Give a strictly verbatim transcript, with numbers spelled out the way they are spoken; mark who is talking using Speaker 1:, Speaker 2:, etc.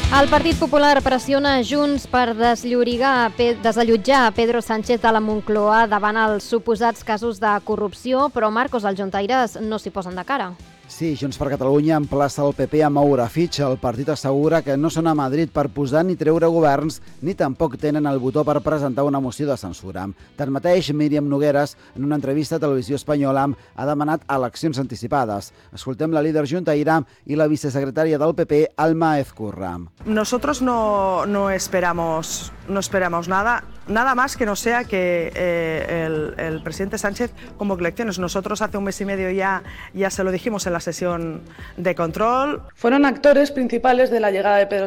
Speaker 1: El Partit Popular pressiona Junts per desllorigar, desallotjar Pedro Sánchez de la Moncloa davant els suposats casos de corrupció, però Marcos, els juntaires no s'hi posen de cara.
Speaker 2: Sí, Junts per Catalunya emplaça el P P a moure fitxa. El partit assegura que no són a Madrid per posar ni treure governs, ni tampoc tenen el botó per presentar una moció de censura. Tanmateix, Míriam Nogueras, en una entrevista a Televisió Espanyola, ha demanat eleccions anticipades. Escoltem la líder juntaire i la vicesecretària del P P, Alma Ezcurra.
Speaker 3: Nosotros no, no, esperamos, no esperamos nada, nada más que no sea que eh, el, el presidente Sánchez convoque elecciones. Nosotros hace un mes y medio ya, ya se lo dijimos en la sesión de control.
Speaker 4: Fueron actores principales de la llegada de Pedro